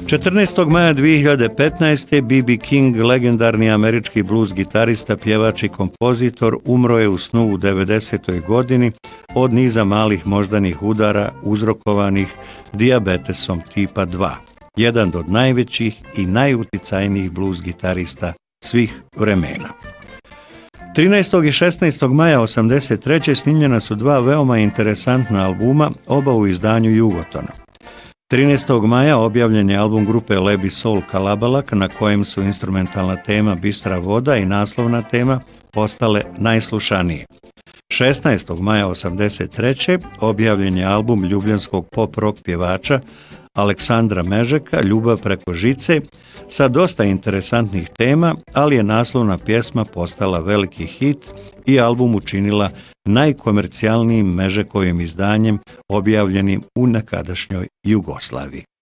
14. maja 2015. B.B. King, legendarni američki blues gitarista, pjevač i kompozitor, umro je u snu u 90. godini od niza malih moždanih udara uzrokovanih dijabetesom tipa 2. Jedan od najvećih i najuticajnijih blues gitarista svih vremena. 13. i 16. maja 1983. snimljena su dva veoma interesantna albuma, oba u izdanju Jugotona. 13. maja objavljen je album grupe Lebi Soul Kalabalak, na kojem su instrumentalna tema Bistra voda i naslovna tema postale najslušanije. 16. maja 1983. objavljen je album ljubljanskog pop-rock pjevača Aleksandra Mežeka, Ljubav preko žice, sa dosta interesantnih tema, ali je naslovna pjesma postala veliki hit i album učinila najkomercijalnijim Mežekovim izdanjem objavljenim u nekadašnjoj Jugoslaviji.